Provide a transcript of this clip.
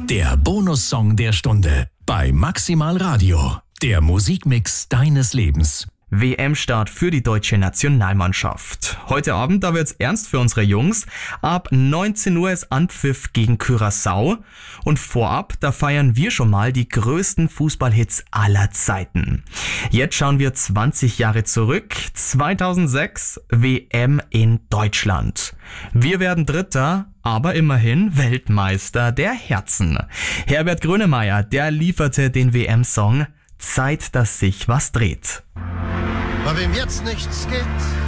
Der Bonussong der Stunde bei Maximal Radio. Der Musikmix deines Lebens. WM-Start für die deutsche Nationalmannschaft. Heute Abend, da wird's ernst für unsere Jungs. Ab 19 Uhr ist Anpfiff gegen Curaçao. Und vorab, da feiern wir schon mal die größten Fußballhits aller Zeiten. Jetzt schauen wir 20 Jahre zurück. 2006, WM in Deutschland. Wir werden Dritter, aber immerhin Weltmeister der Herzen. Herbert Grönemeyer, der lieferte den WM-Song Zeit, dass sich was dreht. Bei wem jetzt nichts geht,